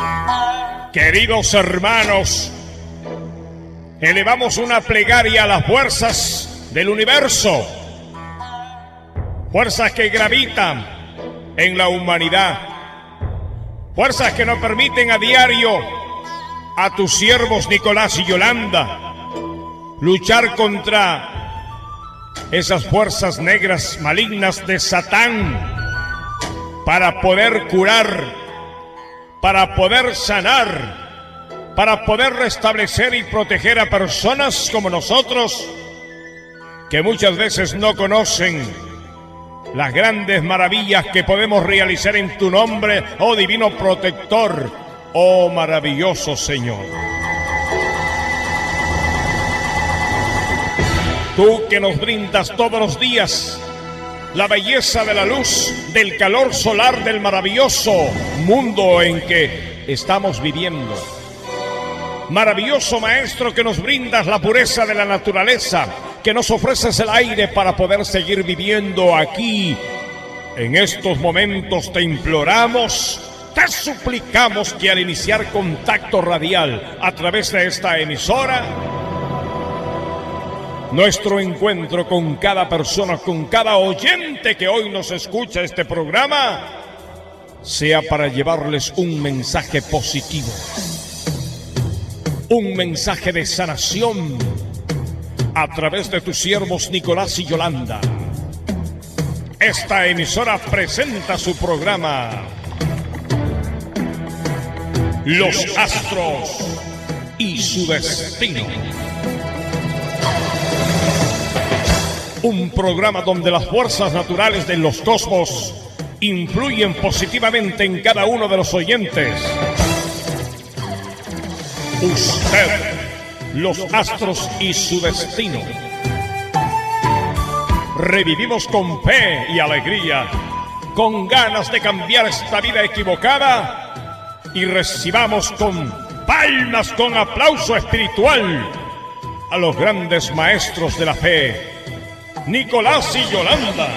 Queridos hermanos, elevamos una plegaria a las fuerzas del universo, fuerzas que gravitan en la humanidad, fuerzas que nos permiten a diario a tus siervos Nicolás y Yolanda luchar contra esas fuerzas negras malignas de Satán para poder curar, para poder sanar, para poder restablecer y proteger a personas como nosotros que muchas veces no conocen las grandes maravillas que podemos realizar en tu nombre, oh divino protector, oh maravilloso Señor. Tú que nos brindas todos los días la belleza de la luz, del calor solar del maravilloso mundo en que estamos viviendo. Maravilloso Maestro que nos brindas la pureza de la naturaleza, que nos ofreces el aire para poder seguir viviendo aquí. En estos momentos te imploramos, te suplicamos que al iniciar contacto radial a través de esta emisora, nuestro encuentro con cada persona, con cada oyente que hoy nos escucha este programa, sea para llevarles un mensaje positivo, un mensaje de sanación a través de tus siervos Nicolás y Yolanda. Esta emisora presenta su programa Los Astros y su Destino. Un programa donde las fuerzas naturales de los cosmos influyen positivamente en cada uno de los oyentes. Usted, los astros y su destino. Revivimos con fe y alegría, con ganas de cambiar esta vida equivocada, y recibamos con palmas, con aplauso espiritual a los grandes maestros de la fe, Nicolás y Yolanda.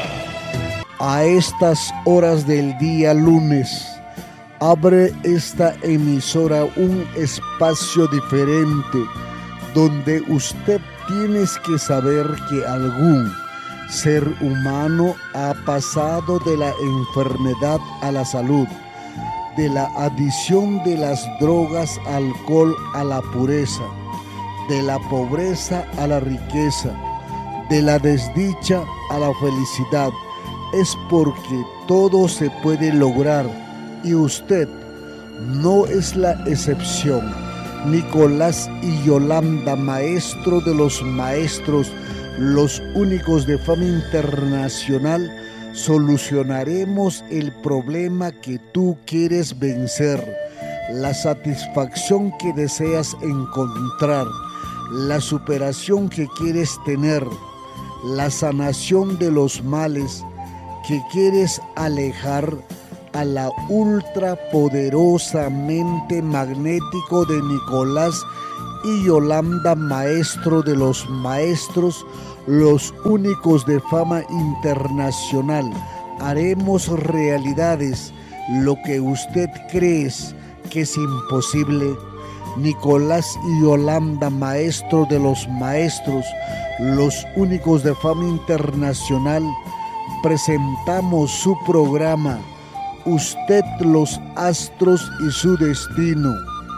A estas horas del día lunes, abre esta emisora un espacio diferente donde usted tiene que saber que algún ser humano ha pasado de la enfermedad a la salud, de la adicción de las drogas, alcohol a la pureza, de la pobreza a la riqueza, de la desdicha a la felicidad. Es porque todo se puede lograr y usted no es la excepción. Nicolás y Yolanda, maestro de los maestros, los únicos de fama internacional, solucionaremos el problema que tú quieres vencer, la satisfacción que deseas encontrar, la superación que quieres tener, la sanación de los males que quieres alejar a la ultrapoderosa mente magnético de Nicolás y Yolanda, maestro de los maestros, los únicos de fama internacional. Haremos realidades lo que usted cree que es imposible. Nicolás y Yolanda, maestro de los maestros, los únicos de fama internacional, presentamos su programa Usted, los astros y su destino,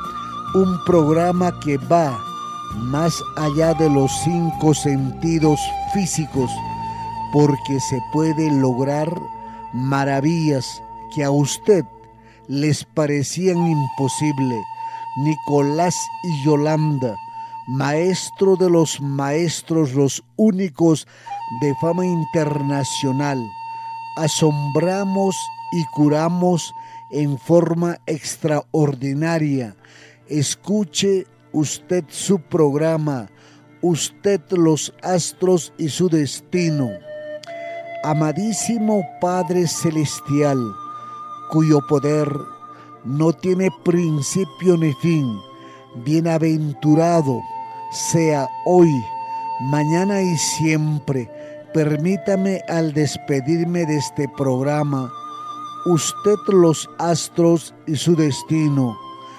un programa que va más allá de los 5 sentidos físicos, porque se puede lograr maravillas que a usted les parecían imposibles. Nicolás y Yolanda, maestro de los maestros, los únicos de fama internacional, asombramos y curamos en forma extraordinaria. Escuche usted su programa, Usted, los astros y su destino. Amadísimo Padre Celestial, cuyo poder no tiene principio ni fin, bienaventurado sea hoy, mañana y siempre. Permítame al despedirme de este programa, Usted, los astros y su destino,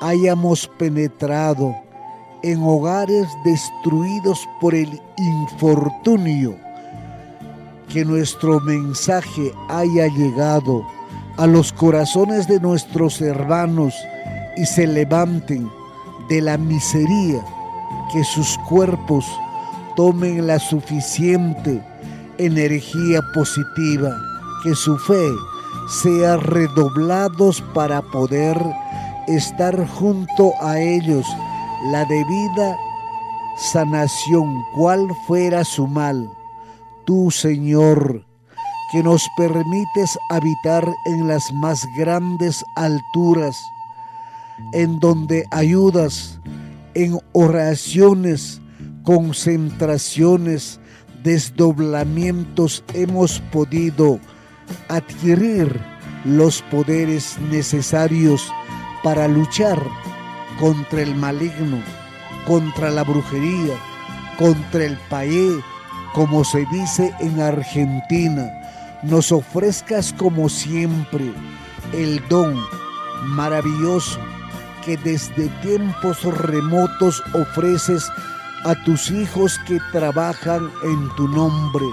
hayamos penetrado en hogares destruidos por el infortunio, que nuestro mensaje haya llegado a los corazones de nuestros hermanos y se levanten de la miseria, que sus cuerpos tomen la suficiente energía positiva, que su fe sea redoblados para poder estar junto a ellos la debida sanación, cual fuera su mal. Tú, Señor, que nos permites habitar en las más grandes alturas, en donde ayudas en oraciones, concentraciones, desdoblamientos, hemos podido adquirir los poderes necesarios para luchar contra el maligno, contra la brujería, contra el payé, como se dice en Argentina. Nos ofrezcas como siempre el don maravilloso que desde tiempos remotos ofreces a tus hijos que trabajan en tu nombre.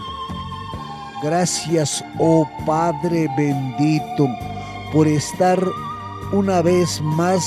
Gracias, oh Padre bendito, por estar una vez más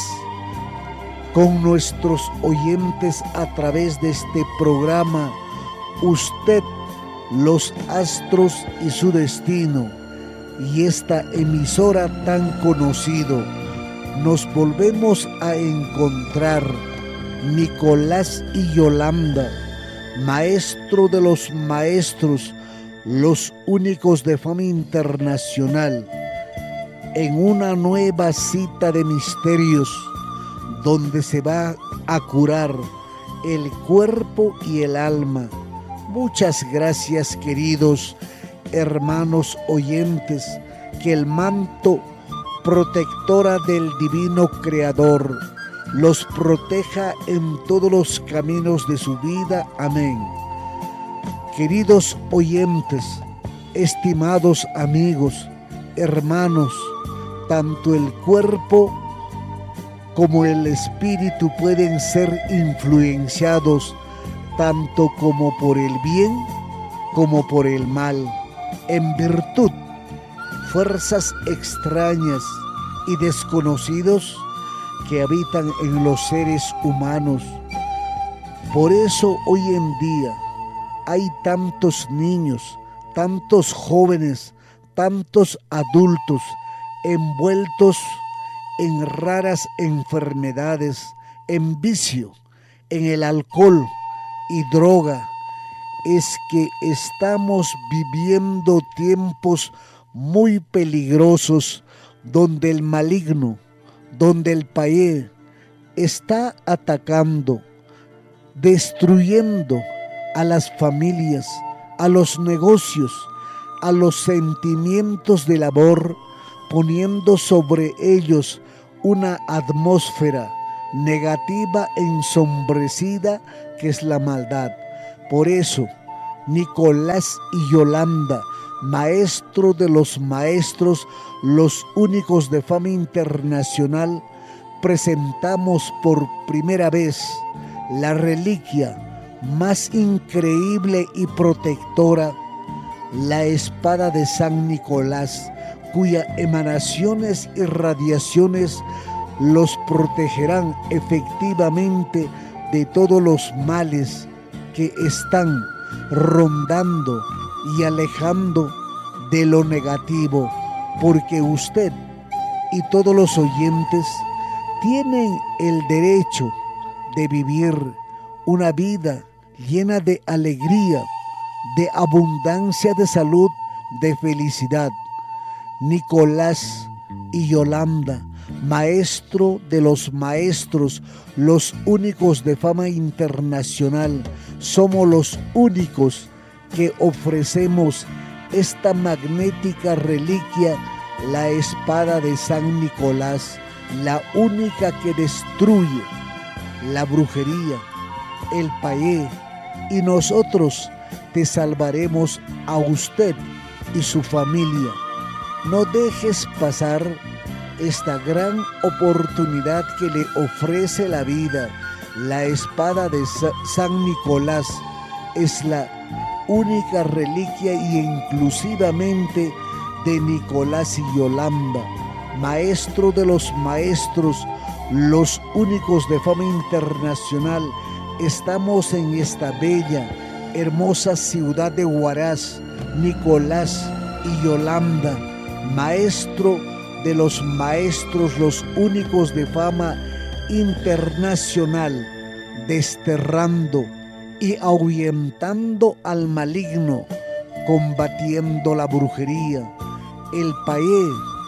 con nuestros oyentes a través de este programa, Usted, los astros y su destino, y esta emisora tan conocido. Nos volvemos a encontrar, Nicolás y Yolanda, maestro de los maestros, los únicos de fama internacional, en una nueva cita de misterios, donde se va a curar el cuerpo y el alma. Muchas gracias, queridos hermanos oyentes, que el manto protectora del divino Creador los proteja en todos los caminos de su vida. Amén. Queridos oyentes, estimados amigos, hermanos, tanto el cuerpo como el espíritu pueden ser influenciados tanto como por el bien como por el mal, en virtud fuerzas extrañas y desconocidos que habitan en los seres humanos. Por eso hoy en día hay tantos niños, tantos jóvenes, tantos adultos envueltos en raras enfermedades, en vicio, en el alcohol y droga. Es que estamos viviendo tiempos muy peligrosos, donde el maligno, donde el payé está atacando, destruyendo a las familias, a los negocios, a los sentimientos del amor, poniendo sobre ellos una atmósfera negativa ensombrecida que es la maldad. Por eso, Nicolás y Yolanda, maestro de los maestros, los únicos de fama internacional, presentamos por primera vez la reliquia más increíble y protectora, la espada de San Nicolás, cuyas emanaciones y radiaciones los protegerán efectivamente de todos los males que están rondando y alejando de lo negativo, porque usted y todos los oyentes tienen el derecho de vivir una vida llena de alegría, de abundancia de salud, de felicidad. Nicolás y Yolanda, maestro de los maestros, los únicos de fama internacional, somos los únicos que ofrecemos esta magnética reliquia, la espada de San Nicolás, la única que destruye la brujería, el payé, y nosotros te salvaremos a usted y su familia. No dejes pasar esta gran oportunidad que le ofrece la vida. La espada de San Nicolás es la única reliquia y inclusivamente de Nicolás y Yolanda, maestro de los maestros, los únicos de fama internacional. Estamos en esta bella, hermosa ciudad de Huaraz. Nicolás y Yolanda, maestro de los maestros, los únicos de fama internacional, desterrando y ahuyentando al maligno, combatiendo la brujería, el paé,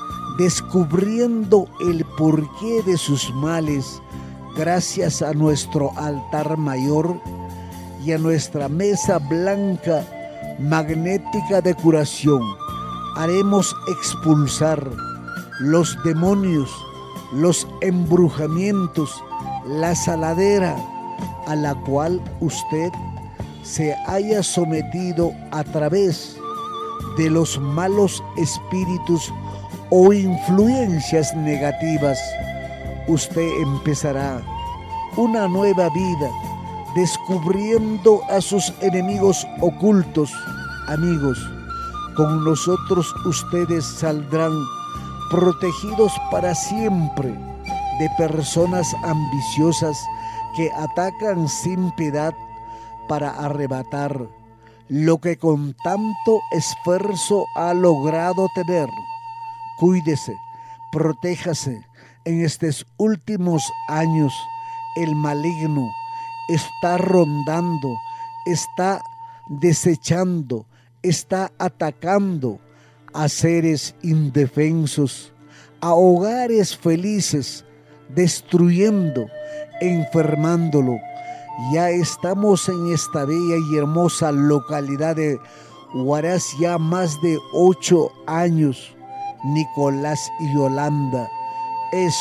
descubriendo el porqué de sus males, gracias a nuestro altar mayor y a nuestra mesa blanca magnética de curación. Haremos expulsar los demonios, los embrujamientos, la saladera a la cual usted se haya sometido a través de los malos espíritus o influencias negativas. Usted empezará una nueva vida descubriendo a sus enemigos ocultos. Amigos, con nosotros ustedes saldrán protegidos para siempre de personas ambiciosas que atacan sin piedad para arrebatar lo que con tanto esfuerzo ha logrado tener. Cuídese, protéjase. En estos últimos años el maligno está rondando, está desechando, está atacando a seres indefensos, a hogares felices, destruyendo, enfermándolo. Ya estamos en esta bella y hermosa localidad de Huaraz ya más de 8 años. Nicolás y Yolanda es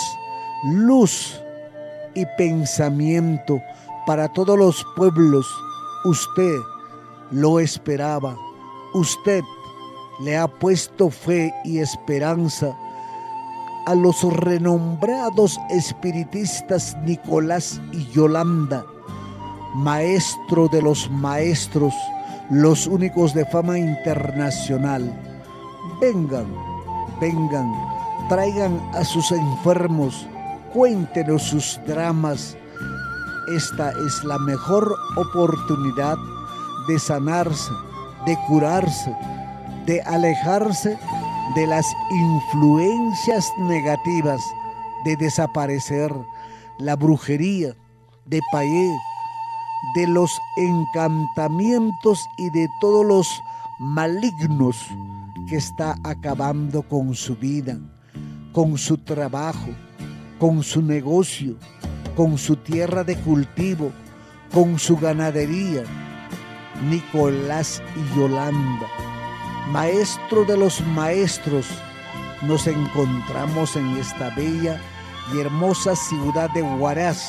luz y pensamiento para todos los pueblos. Usted lo esperaba, usted le ha puesto fe y esperanza a los renombrados espiritistas Nicolás y Yolanda, maestro de los maestros, los únicos de fama internacional. Vengan, vengan, traigan a sus enfermos, cuéntenos sus dramas. Esta es la mejor oportunidad de sanarse, de curarse, de alejarse de las influencias negativas, de desaparecer la brujería, de paé, de los encantamientos y de todos los malignos que está acabando con su vida, con su trabajo, con su negocio, con su tierra de cultivo, con su ganadería. Nicolás y Yolanda, maestro de los maestros, nos encontramos en esta bella y hermosa ciudad de Huaraz.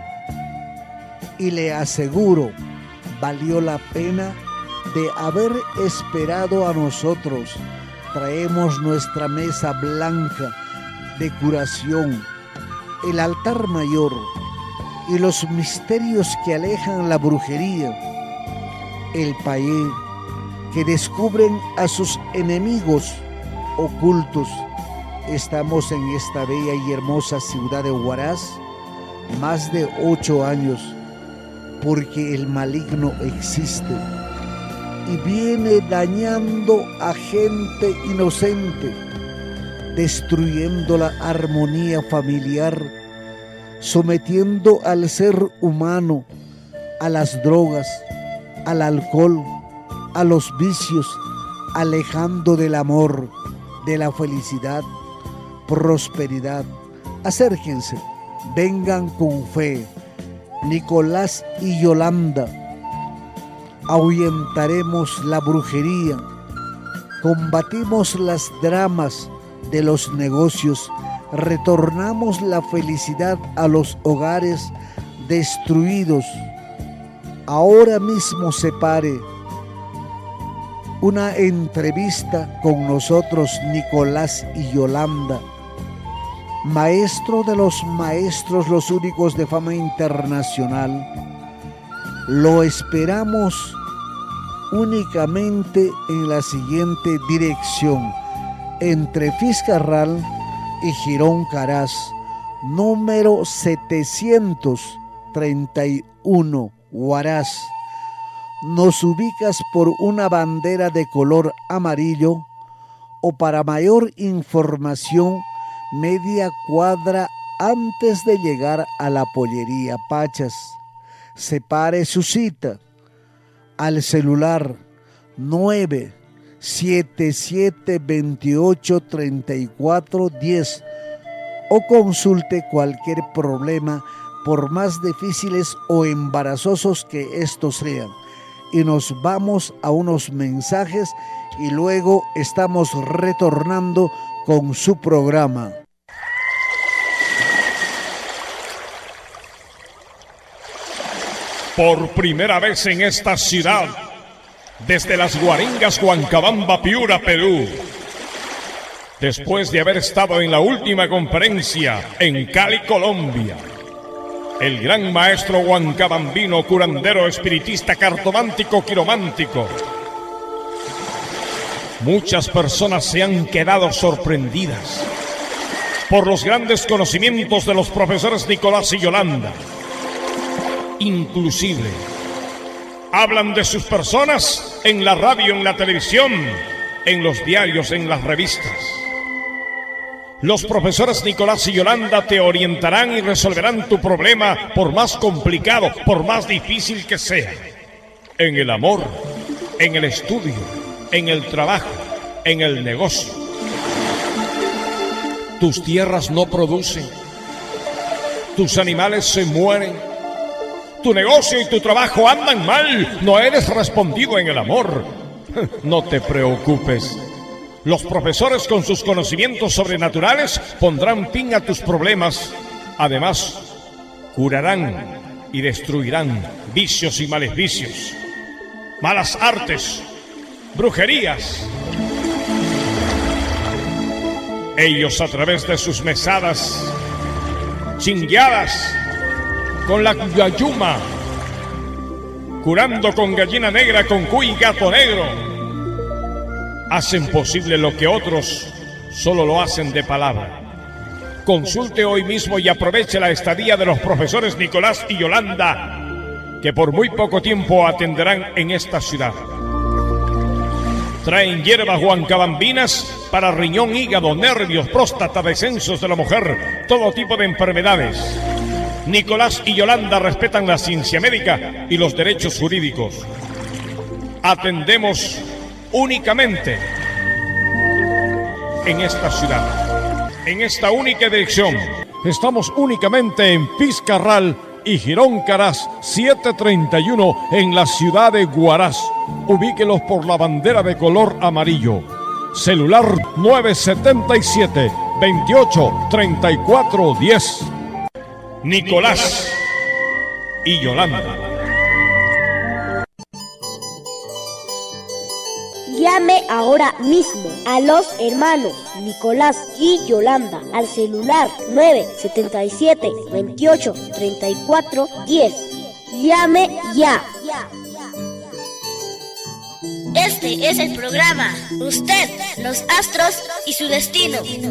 Y le aseguro, valió la pena de haber esperado a nosotros. Traemos nuestra mesa blanca de curación, el altar mayor y los misterios que alejan la brujería, el paé, que descubren a sus enemigos ocultos. Estamos en esta bella y hermosa ciudad de Huaraz más de 8 años, porque el maligno existe y viene dañando a gente inocente, destruyendo la armonía familiar, sometiendo al ser humano a las drogas, al alcohol, a los vicios, alejando del amor, de la felicidad, prosperidad. Acérquense, vengan con fe. Nicolás y Yolanda, ahuyentaremos la brujería, combatimos las dramas de los negocios, retornamos la felicidad a los hogares destruidos. Ahora mismo se pare una entrevista con nosotros, Nicolás y Yolanda. maestro de los maestros, los únicos de fama internacional. Lo esperamos únicamente en la siguiente dirección: entre Fiscarral y Girón Caraz, número 731, Huaraz. Nos ubicas por una bandera de color amarillo, o para mayor información, media cuadra antes de llegar a la pollería Pachas. Separe su cita al celular 977283410 o consulte cualquier problema, por más difíciles o embarazosos que estos sean. Y nos vamos a unos mensajes y luego estamos retornando con su programa. Por primera vez en esta ciudad, desde las Guaringas, Huancabamba, Piura, Perú, después de haber estado en la última conferencia en Cali, Colombia, el gran maestro huancabambino, curandero, espiritista, cartomántico, quiromántico. Muchas personas se han quedado sorprendidas por los grandes conocimientos de los profesores Nicolás y Yolanda. Inclusive, hablan de sus personas en la radio, en la televisión, en los diarios, en las revistas. Los profesores Nicolás y Yolanda te orientarán y resolverán tu problema, por más complicado, por más difícil que sea. En el amor, en el estudio, en el trabajo, en el negocio. Tus tierras no producen, tus animales se mueren, tu negocio y tu trabajo andan mal, no eres respondido en el amor. No te preocupes. Los profesores, con sus conocimientos sobrenaturales, pondrán fin a tus problemas. Además, curarán y destruirán vicios y maleficios, malas artes, brujerías. Ellos, a través de sus mesadas, chingueadas, con la yayuma, curando con gallina negra, con cuy y gato negro, hacen posible lo que otros solo lo hacen de palabra. Consulte hoy mismo y aproveche la estadía de los profesores Nicolás y Yolanda, que por muy poco tiempo atenderán en esta ciudad. Traen hierbas huancabambinas para riñón, hígado, nervios, próstata, descensos de la mujer, todo tipo de enfermedades. Nicolás y Yolanda respetan la ciencia médica y los derechos jurídicos. Atendemos únicamente en esta ciudad, en esta única dirección. Estamos únicamente en Fiscarral y Girón Caraz 731 en la ciudad de Huaraz. Ubíquelos por la bandera de color amarillo. Celular 977-283410. Nicolás y Yolanda. Llame ahora mismo a los hermanos Nicolás y Yolanda al celular 977-283410. Llame ya. Este es el programa Usted, los astros y su destino.